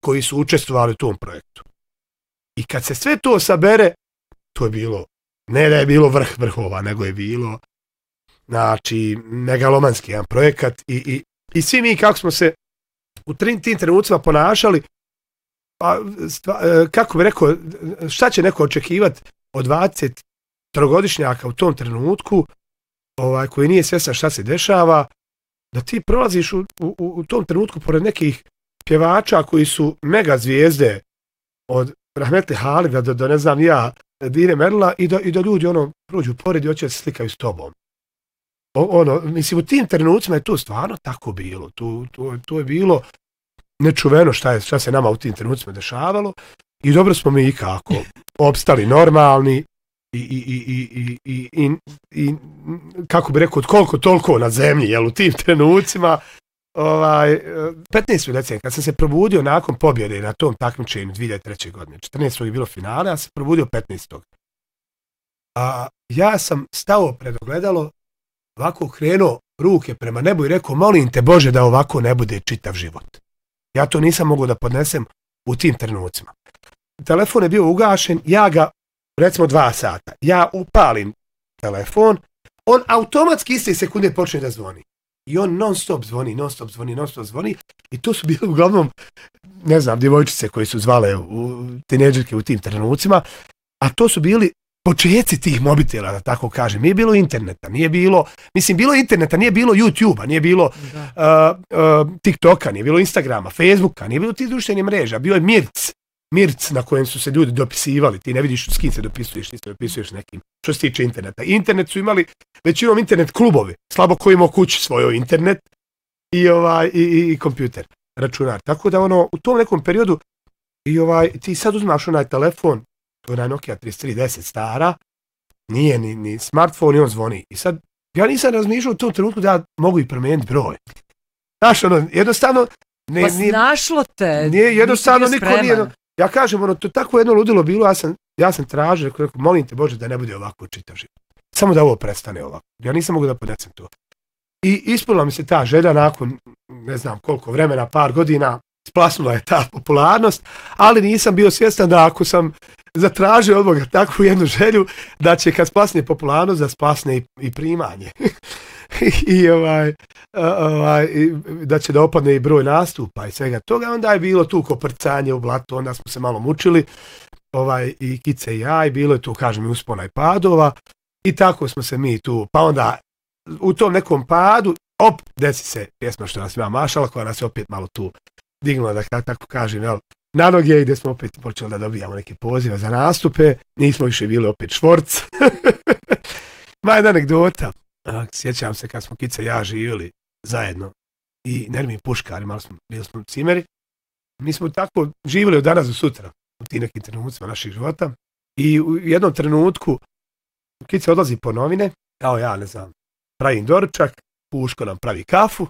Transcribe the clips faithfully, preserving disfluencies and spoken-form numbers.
koji su učestvovali u tom projektu. I kad se sve to sabere, to je bilo, ne da je bilo vrh vrhova, nego je bilo, znači, megalomanski jedan projekat i, i, i svi mi kako smo se u tim, tim trenucima ponašali, pa, stva, kako bi rekao, šta će neko očekivati od dvadesettrogodišnjaka u tom trenutku, ovaj, koji nije svjestan šta se dešava, da ti prolaziš u, u, u tom trenutku pored nekih pjevača koji su mega zvijezde od Rahmetli Halida do, do ne znam ja, Dine Merla i da, i da ljudi ono prođu pored i hoće se slikaju s tobom. O, ono, mislim, u tim trenucima je to stvarno tako bilo. To, to, to je bilo nečuveno šta, je, šta se nama u tim trenucima dešavalo i dobro smo mi i kako opstali normalni i, i, i, i, i, i, i kako bi rekao, koliko toliko na zemlji, jel, u tim trenucima. Ovaj, petnaestog decembra, kad sam se probudio nakon pobjede na tom takmičenju dvije hiljade treće. godine, četrnaestog je bilo finale, ja sam se probudio petnaestog. A ja sam stao pred ogledalo, ovako krenuo ruke prema nebu i rekao, molim te Bože da ovako ne bude čitav život. Ja to nisam mogao da podnesem u tim trenucima. Telefon je bio ugašen, ja ga, recimo dva sata, ja upalim telefon, on automatski iste sekunde počne da zvoni. I on non stop zvoni, non stop zvoni, non stop zvoni. I to su bile uglavnom, ne znam, djevojčice koji su zvale u tineđerke u tim trenucima, a to su bili početci tih mobitela, da tako kažem. Nije bilo interneta, nije bilo, mislim, bilo interneta, nije bilo YouTube-a, nije bilo uh, uh, TikToka, nije bilo Instagrama, Facebooka, nije bilo tih društvenih mreža, bio je Mirc, Mirc na kojem su se ljudi dopisivali, ti ne vidiš s kim se dopisuješ, ti se dopisuješ nekim, što se tiče interneta. Internet su imali većinom internet klubovi, slabo ko imao kući svoj internet i, ovaj, i, i, i kompjuter, računar. Tako da ono, u tom nekom periodu i ovaj, ti sad uzmaš onaj telefon, to je onaj Nokia trideset tri deset stara, nije ni, ni smartphone i on zvoni. I sad, ja nisam razmišljao u tom trenutku da ja mogu i promijeniti broj. Znaš, ono, jednostavno... Ne, pa snašlo te, nije, jednostavno niko nije... Ja kažem, ono, to tako jedno ludilo bilo, ja sam, ja sam tražio, rekao, molim te Bože da ne bude ovako čitav život. Samo da ovo prestane ovako. Ja nisam mogu da podnesem to. I ispunila mi se ta želja nakon, ne znam koliko vremena, par godina, splasnula je ta popularnost, ali nisam bio svjestan da ako sam zatražio od Boga takvu jednu želju, da će kad splasne popularnost, da splasne i, i primanje. I ovaj, ovaj, da će da opadne i broj nastupa i svega toga. Onda je bilo tu koprcanje u blatu, onda smo se malo mučili, ovaj, i Kice i ja, i bilo je tu, kažem, i uspona i padova, i tako smo se mi tu, pa onda u tom nekom padu, op, desi se pjesma što nas ima mašala, koja nas je opet malo tu dignula, da tako kažem, jel, na noge, gdje smo opet počeli da dobijamo neke pozive za nastupe, nismo više bili opet švorc. Ma jedna anegdota, sjećam se kad smo Kica i ja živjeli zajedno i Nermin Puškar, malo smo, bili smo cimeri, mi smo tako živjeli od danas do sutra u tim nekim trenucima naših života i u jednom trenutku Kica odlazi po novine, kao ja, ne znam, pravim doručak, Puško nam pravi kafu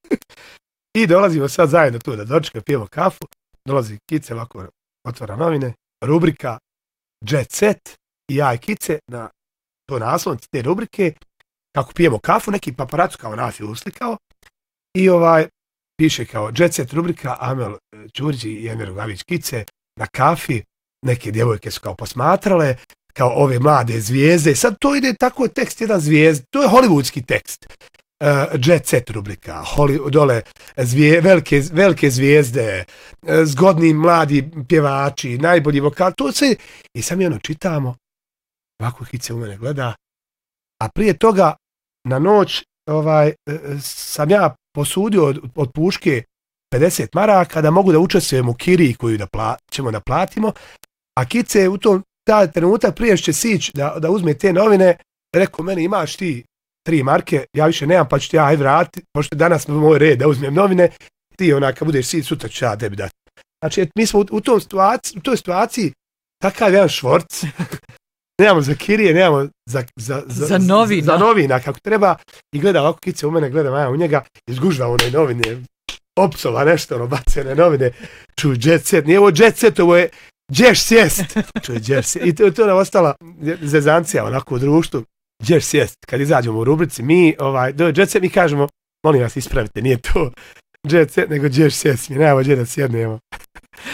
i dolazimo sad zajedno tu da doručka, pijemo kafu, dolazi Kice, ovako otvara novine, rubrika Jet Set i ja i Kice na to naslovnici te rubrike, kako pijemo kafu, neki paparac kao nas je uslikao i ovaj piše kao Jet Set rubrika Amel Đurđi i Emir Ugavić Kice na kafi, neke djevojke su kao posmatrale, kao ove mlade zvijezde, sad to ide tako tekst jedan zvijezd, to je hollywoodski tekst. Uh, Jet Set rubrika, Holly, dole zvije, velike, velike zvijezde, uh, zgodni mladi pjevači, najbolji vokal, to sve, i sam mi ono čitamo, ovako Kice u mene gleda, a prije toga na noć ovaj, sam ja posudio od, od Puške pedeset maraka da mogu da učestvujem u kiriji koju da pla, ćemo da platimo, a Kice u tom taj trenutak prije će sići da, da uzme te novine, rekao meni imaš ti tri marke, ja više nemam pa ću ti ja aj vrati, pošto danas moj red da uzmem novine, ti onak kad budeš sići sutra ću ja tebi dati. Znači mi smo u, u, tom situaciji, u toj situaciji takav jedan švorc, nemamo za kirije, nemamo za, za, za, za, novina. za novina kako treba i gleda ovako Kice u mene, gleda ja u njega, izgužva one novine, opsova nešto, ono, bacene novine, ču Jet Set, nije ovo Jet Set, ovo je Đeš sjest, ču Đeš sjest, i to, to je nam ostala zezancija onako u društvu, Đeš sjest, kad izađemo u rubrici, mi, ovaj, do Jet Set mi kažemo, molim vas ispravite, nije to jet set, nego jet set mi, nema gdje da sjednemo.